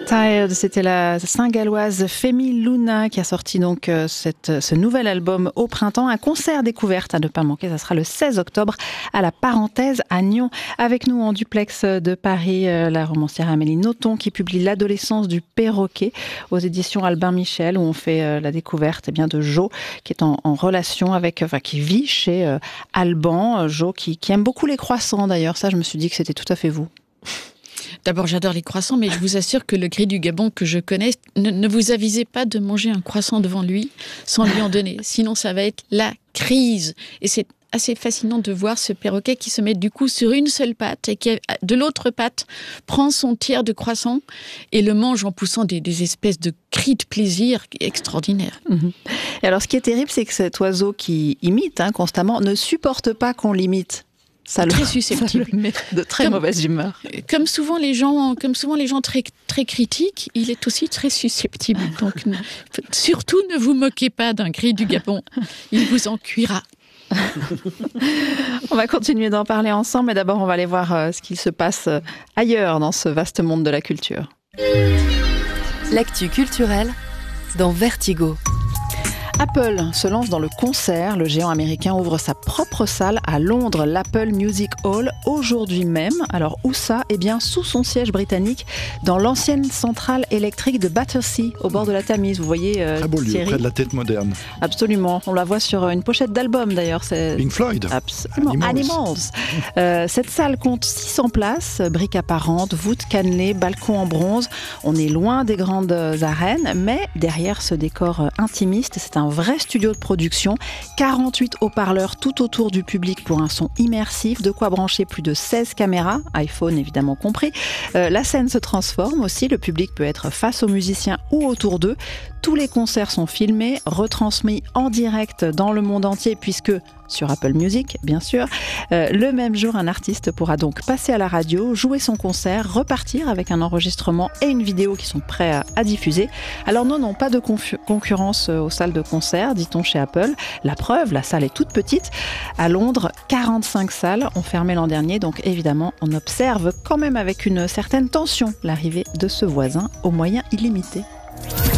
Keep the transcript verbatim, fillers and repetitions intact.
Tired, c'était la Saint-Galloise Femi Luna qui a sorti donc cette, ce nouvel album au printemps. Un concert découverte à ne pas manquer, ça sera le seize octobre à la Parenthèse à Nyon. Avec nous en duplex de Paris, la romancière Amélie Nothomb qui publie L'adolescence du perroquet aux éditions Albin Michel, où on fait la découverte eh bien, de Jo qui est en, en relation avec, enfin qui vit chez euh, Alban. Jo qui, qui aime beaucoup les croissants d'ailleurs, ça je me suis dit que c'était tout à fait vous. D'abord, j'adore les croissants, mais je vous assure que le gris du Gabon que je connais, ne, ne vous avisez pas de manger un croissant devant lui sans lui en donner. Sinon, ça va être la crise. Et c'est assez fascinant de voir ce perroquet qui se met du coup sur une seule patte et qui, de l'autre patte, prend son tiers de croissant et le mange en poussant des, des espèces de cris de plaisir extraordinaires. Mmh. Et alors, ce qui est terrible, c'est que cet oiseau qui imite hein, constamment ne supporte pas qu'on l'imite. Ça très le, susceptible, ça le met de très comme, mauvaise humeur. Comme souvent les gens, comme souvent les gens très très critiques, il est aussi très susceptible. Donc ne, surtout ne vous moquez pas d'un gris du Gabon, il vous en cuira. On va continuer d'en parler ensemble, mais d'abord on va aller voir euh, ce qu'il se passe euh, ailleurs dans ce vaste monde de la culture. L'actu culturelle dans Vertigo. Apple se lance dans le concert. Le géant américain ouvre sa propre salle à Londres, l'Apple Music Hall, aujourd'hui même. Alors où ça ? Eh bien sous son siège britannique, dans l'ancienne centrale électrique de Battersea, au bord de la Tamise. Vous voyez euh, Très beau lieu, Thierry ? près de la tête moderne. Absolument. On la voit sur une pochette d'album d'ailleurs. C'est Pink Floyd. Absolument. Animals. Animals. Euh, cette salle compte six cents places, briques apparentes, voûtes cannelées, balcons en bronze. On est loin des grandes arènes, mais derrière ce décor intimiste, c'est un Un vrai studio de production, quarante-huit haut-parleurs tout autour du public pour un son immersif, de quoi brancher plus de seize caméras, iPhone évidemment compris. Euh, la scène se transforme aussi, le public peut être face aux musiciens ou autour d'eux. Tous les concerts sont filmés, retransmis en direct dans le monde entier puisque sur Apple Music, bien sûr. Euh, le même jour, un artiste pourra donc passer à la radio, jouer son concert, repartir avec un enregistrement et une vidéo qui sont prêts à, à diffuser. Alors non, non, pas de confu- concurrence aux salles de concert, dit-on chez Apple. La preuve, la salle est toute petite. À Londres, quarante-cinq salles ont fermé l'an dernier, donc évidemment, on observe quand même avec une certaine tension l'arrivée de ce voisin aux moyens illimités.